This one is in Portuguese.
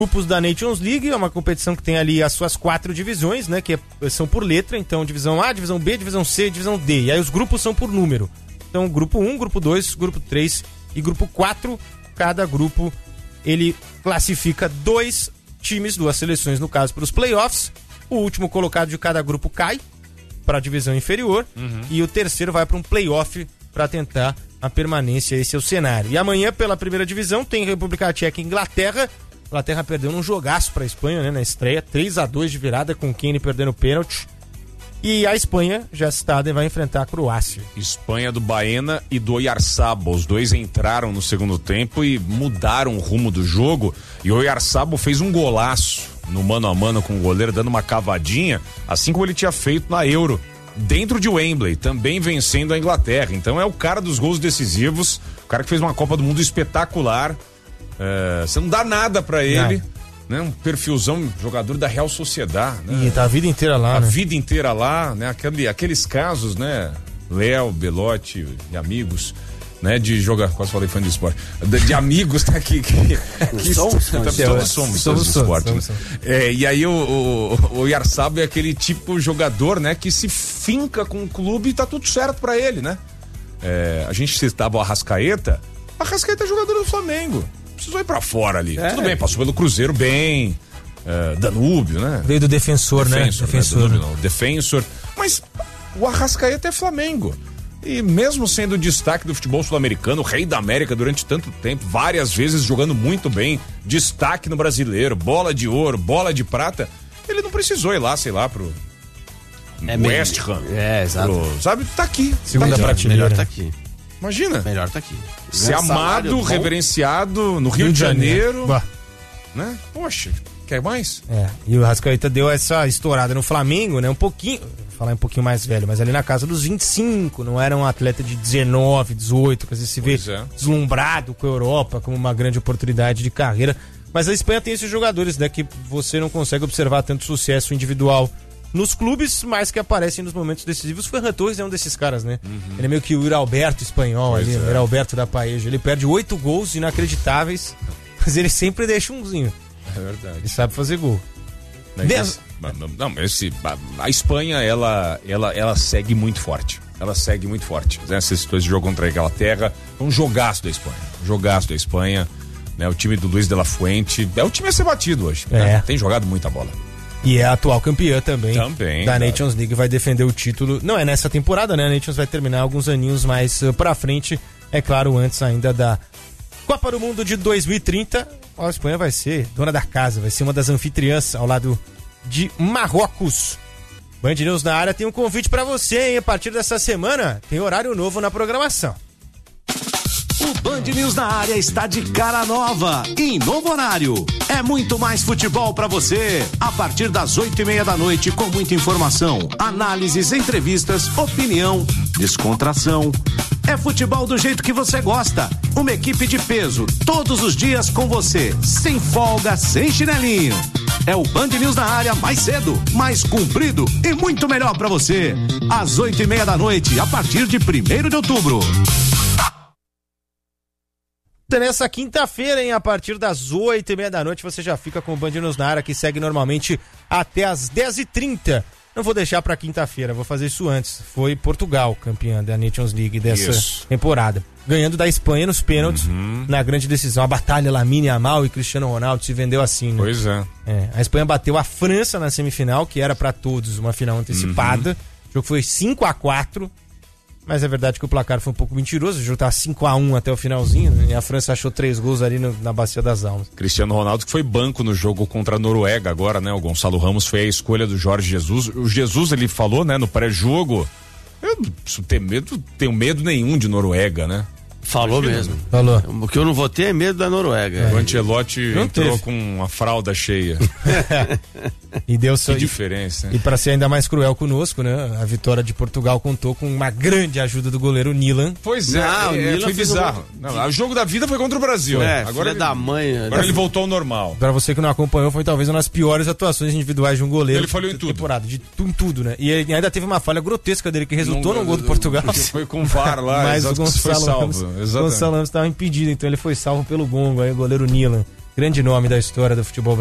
Grupos da Nations League, é uma competição que tem ali as suas 4 divisões, né? Que são por letra, então divisão A, divisão B, divisão C, divisão D. E aí os grupos são por número. Então grupo 1, grupo 2, grupo 3 e grupo 4. Cada grupo, ele classifica 2 times, 2 seleções, no caso, para os playoffs. O último colocado de cada grupo cai para a divisão inferior. E o terceiro vai para um playoff para tentar a permanência. Esse é o cenário. E amanhã, pela primeira divisão, tem República Tcheca e Inglaterra. A Inglaterra perdeu num jogaço para a Espanha, né, na estreia, 3-2 de virada, com Kane perdendo o pênalti. E a Espanha, já citada, vai enfrentar a Croácia. Espanha do Baena e do Oyarzabal. Os dois entraram no segundo tempo e mudaram o rumo do jogo. E o Oyarzabal fez um golaço no mano a mano com o goleiro, dando uma cavadinha, assim como ele tinha feito na Euro, dentro de Wembley, também vencendo a Inglaterra. Então é o cara dos gols decisivos, o cara que fez uma Copa do Mundo espetacular. Você não dá nada pra ele, né? Um perfilzão, jogador da Real Sociedad, né? E tá a vida inteira lá, né? A vida inteira lá, né? Aqueles casos, né? Léo, Belotti e amigos, né? De jogar, quase falei fã de esporte, de amigos, tá aqui. Todos somos de esporte. E aí o Oyarzabal é aquele tipo de jogador, né? Que se finca com o clube e tá tudo certo pra ele, né? A gente citava o Arrascaeta é jogador do Flamengo. Precisou ir pra fora ali. Tudo bem, passou pelo Cruzeiro bem. Danúbio, né? Veio do Defensor, né? Defensor. Mas o Arrascaeta é Flamengo. E mesmo sendo o destaque do futebol sul-americano, o rei da América durante tanto tempo, várias vezes jogando muito bem, destaque no brasileiro, bola de ouro, bola de prata, ele não precisou ir lá, sei lá, pro West Ham. Exato. Sabe, tá aqui. Segunda prateleira. Melhor tá aqui. Imagina. Melhor tá aqui. Ser amado, reverenciado no Rio de Janeiro. Né? Poxa, quer mais? E o Arrascaeta deu essa estourada no Flamengo, né? Um pouquinho, vou falar um pouquinho mais velho, mas ali na casa dos 25, não era um atleta de 19, 18, que às vezes se vê deslumbrado com a Europa como uma grande oportunidade de carreira. Mas a Espanha tem esses jogadores, né? Que você não consegue observar tanto sucesso individual nos clubes, mas que aparecem nos momentos decisivos. O Ferran Torres é um desses caras, né? Ele é meio que o Iralberto espanhol ali, o Iralberto da Paeja. Ele perde 8 gols inacreditáveis, mas ele sempre deixa umzinho. É verdade. Ele sabe fazer gol. A Espanha, ela segue muito forte. Ela segue muito forte. Essas coisas de jogo contra a Inglaterra, um jogaço da Espanha. Né? O time do Luis de la Fuente é o time a ser batido hoje. Né? Tem jogado muita bola. E é a atual campeã também da Nations League, vai defender o título. Não é nessa temporada, né? A Nations vai terminar alguns aninhos mais pra frente. É claro, antes ainda da Copa do Mundo de 2030. A Espanha vai ser dona da casa, vai ser uma das anfitriãs ao lado de Marrocos. Band News na área tem um convite pra você, hein? A partir dessa semana tem horário novo na programação. O Band News na área está de cara nova e em novo horário. É muito mais futebol pra você. A partir das 8:30 da noite, com muita informação, análises, entrevistas, opinião, descontração. É futebol do jeito que você gosta. Uma equipe de peso, todos os dias com você, sem folga, sem chinelinho. É o Band News na área mais cedo, mais comprido e muito melhor pra você. Às 8:30 da noite, a partir de 1º de outubro. Nessa quinta-feira, hein? A partir das 8:30 da noite, você já fica com o Band News na área, que segue normalmente até as 10h30. Não vou deixar pra quinta-feira, vou fazer isso antes. Foi Portugal campeã da Nations League dessa temporada. Ganhando da Espanha nos pênaltis, na grande decisão. A batalha Lamine Yamal e Cristiano Ronaldo se vendeu assim, né? Pois é. A Espanha bateu a França na semifinal, que era pra todos uma final antecipada. O jogo foi 5-4. Mas é verdade que o placar foi um pouco mentiroso. O jogo tava 5-1 até o finalzinho, né? E a França achou 3 gols ali na Bacia das Almas. Cristiano Ronaldo, que foi banco no jogo contra a Noruega agora, né? O Gonçalo Ramos foi a escolha do Jorge Jesus. O Jesus, ele falou, né, no pré-jogo, eu não preciso ter medo, tenho medo nenhum de Noruega, né? Falou mesmo. Falou. O que eu não vou ter é medo da Noruega. O Ancelotti entrou com uma fralda cheia. E deu que diferença, né? E para ser ainda mais cruel conosco, né? A vitória de Portugal contou com uma grande ajuda do goleiro Nilan. Pois é, foi bizarro. O jogo da vida foi contra o Brasil. Agora ele, da mãe. Agora ele voltou ao normal. Para você que não acompanhou, foi talvez uma das piores atuações individuais de um goleiro. Ele falhou em tudo. Temporada, de tudo, né? E ele ainda teve uma falha grotesca dele que resultou num gol do Portugal. Que foi com o VAR lá, mas o Gonçalo Ramos estava impedido, então ele foi salvo pelo gongo, aí o goleiro Nilan. grande nome da história do futebol